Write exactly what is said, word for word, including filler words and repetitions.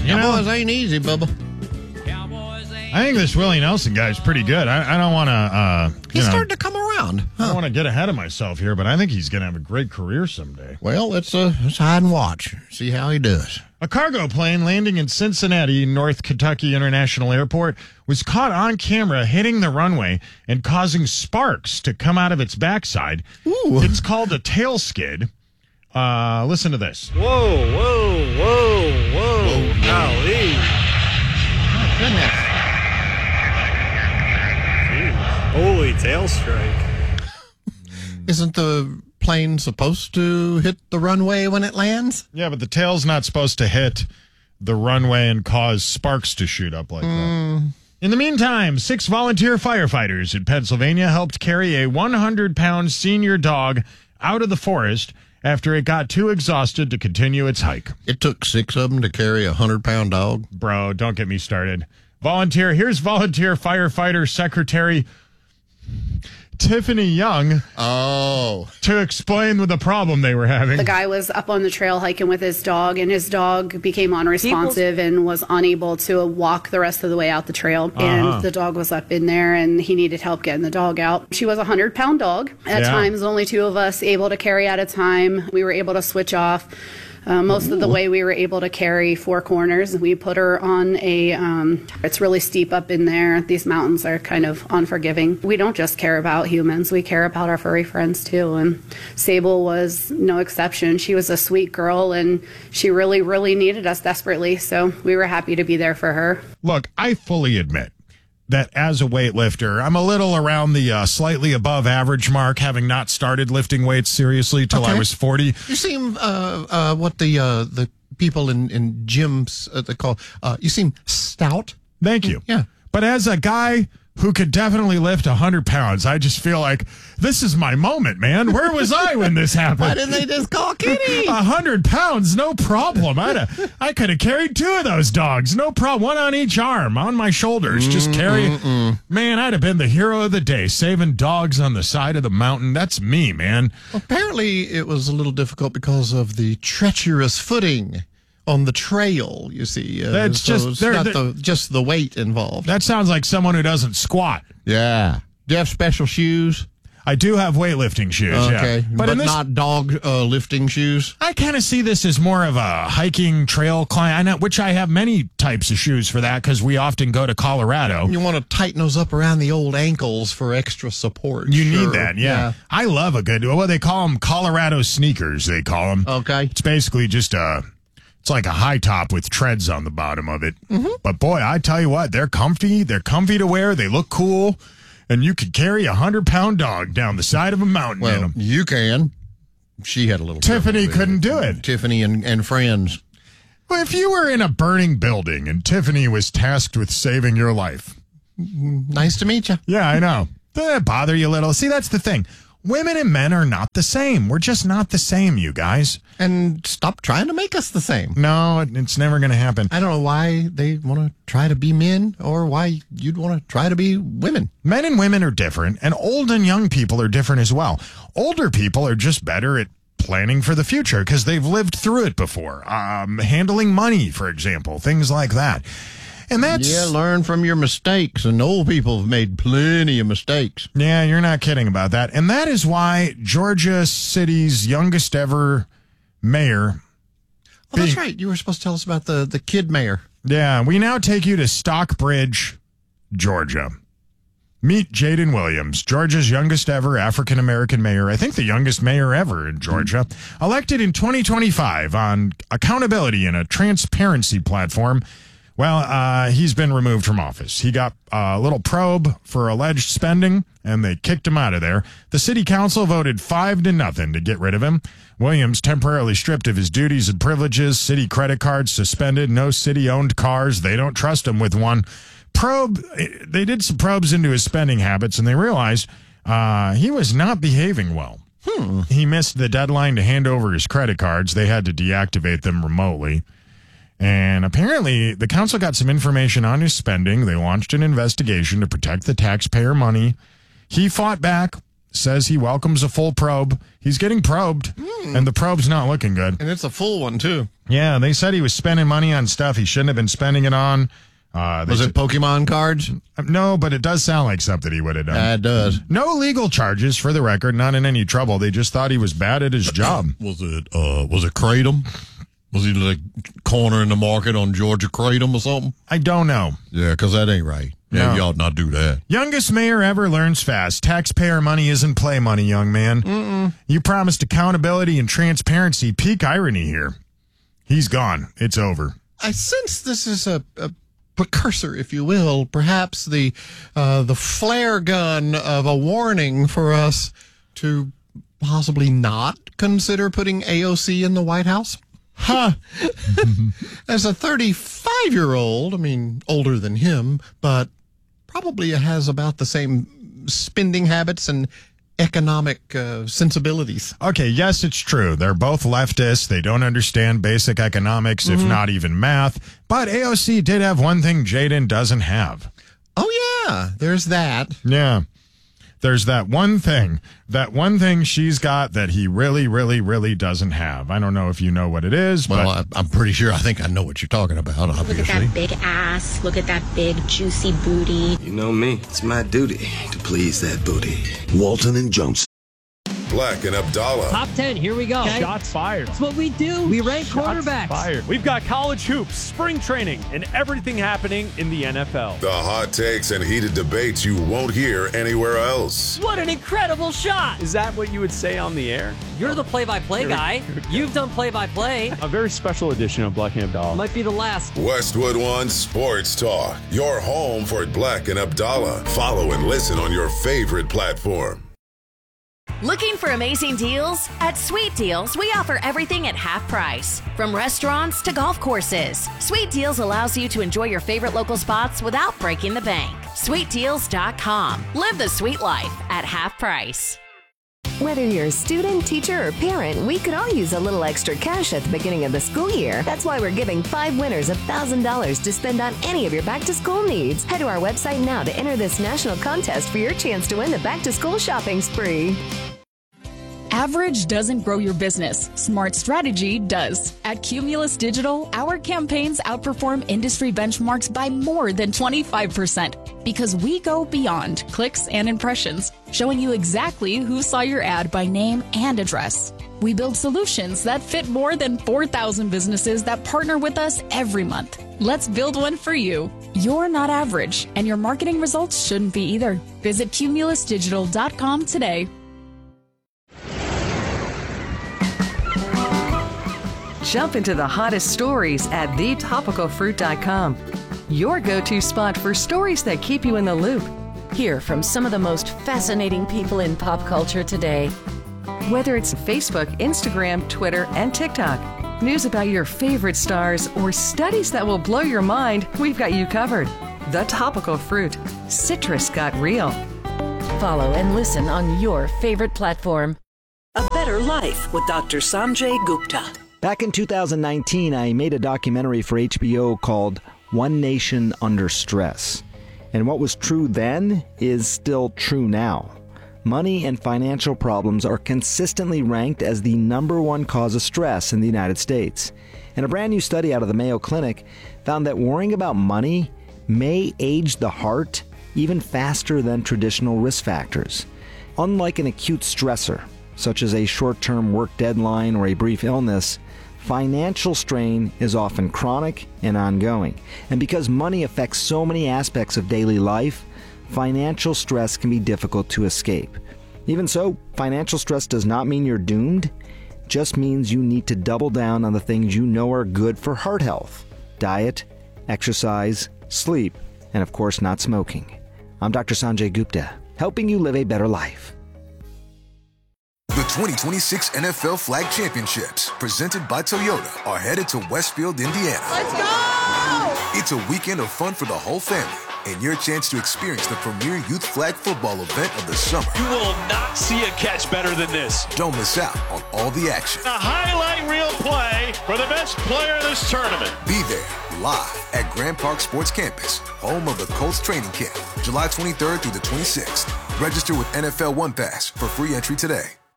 You Cowboys know, ain't easy, Bubba. I think this Willie Nelson guy's pretty good. I, I don't want to, uh, you He's know, starting to come around. I don't want to get ahead of myself here, but I think he's going to have a great career someday. Well, let's, uh, let's hide and watch. See how he does. A cargo plane landing in Cincinnati, North Kentucky International Airport, was caught on camera hitting the runway and causing sparks to come out of its backside. Ooh. It's called a tail skid. Uh, listen to this. Whoa, whoa, whoa, whoa. Golly. Oh, goodness. Holy tail strike. Isn't the plane supposed to hit the runway when it lands? Yeah, but the tail's not supposed to hit the runway and cause sparks to shoot up like Mm. that. In the meantime, six volunteer firefighters in Pennsylvania helped carry a one hundred pound senior dog out of the forest after it got too exhausted to continue its hike. It took six of them to carry a one hundred pound dog. Bro, don't get me started. Volunteer, here's volunteer firefighter secretary Tiffany Young Oh. to explain with the problem they were having. The guy was up on the trail hiking with his dog, and his dog became unresponsive and was unable to walk the rest of the way out the trail. Uh-huh. And the dog was up in there, and he needed help getting the dog out. She was a one hundred pound dog. At Yeah. times, only two of us able to carry at a time. We were able to switch off. Uh, most of the way we were able to carry four corners. We put her on a, um, it's really steep up in there. These mountains are kind of unforgiving. We don't just care about humans, we care about our furry friends too. And Sable was no exception. She was a sweet girl and she really, really needed us desperately. So we were happy to be there for her. Look, I fully admit that as a weightlifter, I'm a little around the uh, slightly above average mark, having not started lifting weights seriously till I Okay. was forty. You seem, uh, uh, what the, uh, the people in, in gyms, uh, they call, uh, you seem stout. Thank you. Yeah. But as a guy who could definitely lift one hundred pounds, I just feel like this is my moment, man. Where was I when this happened? Why didn't they just call Kitty? A hundred pounds, no problem. I'd have, I could have carried two of those dogs, no problem. One on each arm, on my shoulders. Just carry. Man, I'd have been the hero of the day, saving dogs on the side of the mountain. That's me, man. Apparently, it was a little difficult because of the treacherous footing on the trail, you see. Uh, That's so just- it's they're- not they're- the, just the weight involved. That sounds like someone who doesn't squat. Yeah. Do you have special shoes? I do have weightlifting shoes, Okay. yeah. But, in this, not dog uh, lifting shoes? I kind of see this as more of a hiking trail climb, I know- which I have many types of shoes for that because we often go to Colorado. You want to tighten those up around the old ankles for extra support. You Sure. need that, yeah. I love a good, well, they call them Colorado sneakers, they call them. Okay. It's basically just a, it's like a high top with treads on the bottom of it. Mm-hmm. But boy, I tell you what, they're comfy. They're comfy to wear. They look cool. And you could carry a hundred pound dog down the side of a mountain in Well, them. you can. She had a little Tiffany trouble with couldn't do it. Tiffany and, and friends. Well, if you were in a burning building and Tiffany was tasked with saving your life. Nice to meet you. Yeah, I know. Does that bother you a little? See, that's the thing. Women and men are not the same. We're just not the same, you guys. And stop trying to make us the same. No, it- it's never going to happen. I don't know why they want to try to be men or why you'd want to try to be women. Men and women are different, and old and young people are different as well. Older people are just better at planning for the future because they've lived through it before. Um, handling money, for example, things like that. And that's... Yeah, learn from your mistakes. And old people have made plenty of mistakes. Yeah, you're not kidding about that. And that is why Georgia City's youngest ever mayor... Oh, that's right. You were supposed to tell us about the, the kid mayor. Yeah, we now take you to Stockbridge, Georgia. Meet Jaden Williams, Georgia's youngest ever African-American mayor. I think the youngest mayor ever in Georgia. Elected in twenty twenty-five on accountability and a transparency platform. Well, uh, he's been removed from office. He got a little probe for alleged spending, and they kicked him out of there. The city council voted five to nothing to get rid of him. Williams temporarily stripped of his duties and privileges, city credit cards suspended, no city-owned cars. They don't trust him with one. Probe, they did some probes into his spending habits, and they realized uh, he was not behaving well. Hmm. He missed the deadline to hand over his credit cards. They had to deactivate them remotely. And apparently, the council got some information on his spending. They launched an investigation to protect the taxpayer money. He fought back, says he welcomes a full probe. He's getting probed, mm. and the probe's not looking good. And it's a full one, too. Yeah, they said he was spending money on stuff he shouldn't have been spending it on. Uh, was it Pokemon cards? No, but it does sound like something he would have done. Uh, it does. No legal charges, for the record, not in any trouble. They just thought he was bad at his job. Was it, uh, was it Kratom? Was he like cornering the market on Georgia Kratom or something? I don't know. Yeah, because that ain't right. Yeah, no. You ought not do that. Youngest mayor ever learns fast. Taxpayer money isn't play money, young man. Mm-mm. You promised accountability and transparency. Peak irony here. He's gone. It's over. I sense this is a, a precursor, if you will, perhaps the uh, the flare gun of a warning for us to possibly not consider putting A O C in the White House. Huh. As a thirty-five-year-old, I mean, older than him, but probably has about the same spending habits and economic uh, sensibilities. Okay, yes, it's true. They're both leftists. They don't understand basic economics, mm-hmm. if not even math. But A O C did have one thing Jaden doesn't have. Oh, yeah, there's that. Yeah. There's that one thing, that one thing she's got that he really, really, really doesn't have. I don't know if you know what it is. Well, but I, I'm pretty sure I think I know what you're talking about, obviously. Look at that big ass. Look at that big, juicy booty. You know me. It's my duty to please that booty. Walton and Johnson. Black and Abdallah. Top ten, here we go. Okay. Shots fired. That's what we do. We rank Shots quarterbacks. Fired. We've got college hoops, spring training, and everything happening in the N F L. The hot takes and heated debates you won't hear anywhere else. What an incredible shot. Is that what you would say on the air? You're the play-by-play guy. You've done play-by-play. A very special edition of Black and Abdallah. Might be the last. Westwood One Sports Talk. Your home for Black and Abdallah. Follow and listen on your favorite platform. Looking for amazing deals? At Sweet Deals, we offer everything at half price. From restaurants to golf courses, Sweet Deals allows you to enjoy your favorite local spots without breaking the bank. sweet deals dot com. Live the sweet life at half price. Whether you're a student, teacher, or parent, we could all use a little extra cash at the beginning of the school year. That's why we're giving five winners one thousand dollars to spend on any of your back-to-school needs. Head to our website now to enter this national contest for your chance to win the back-to-school shopping spree. Average doesn't grow your business. Smart strategy does. At Cumulus Digital, our campaigns outperform industry benchmarks by more than twenty-five percent because we go beyond clicks and impressions, showing you exactly who saw your ad by name and address. We build solutions that fit more than four thousand businesses that partner with us every month. Let's build one for you. You're not average, and your marketing results shouldn't be either. Visit cumulus digital dot com today. Jump into the hottest stories at the topical fruit dot com. Your go-to spot for stories that keep you in the loop. Hear from some of the most fascinating people in pop culture today. Whether it's Facebook, Instagram, Twitter, and TikTok, news about your favorite stars, or studies that will blow your mind, we've got you covered. The Topical Fruit. Citrus got real. Follow and listen on your favorite platform. A Better Life with Doctor Sanjay Gupta. Back in two thousand nineteen, I made a documentary for H B O called One Nation Under Stress. And what was true then is still true now. Money and financial problems are consistently ranked as the number one cause of stress in the United States. And a brand new study out of the Mayo Clinic found that worrying about money may age the heart even faster than traditional risk factors. Unlike an acute stressor, such as a short-term work deadline or a brief illness, financial strain is often chronic and ongoing. And because money affects so many aspects of daily life, financial stress can be difficult to escape. Even so, financial stress does not mean you're doomed. It just means you need to double down on the things you know are good for heart health: diet, exercise, sleep, and of course not smoking. I'm Doctor Sanjay Gupta, helping you live a better life. The twenty twenty-six N F L Flag Championships, presented by Toyota, are headed to Westfield, Indiana. Let's go! It's a weekend of fun for the whole family, and your chance to experience the premier youth flag football event of the summer. You will not see a catch better than this. Don't miss out on all the action. A highlight reel play for the best player of this tournament. Be there live at Grand Park Sports Campus, home of the Colts training camp, July twenty-third through the twenty-sixth. Register with N F L One Pass for free entry today.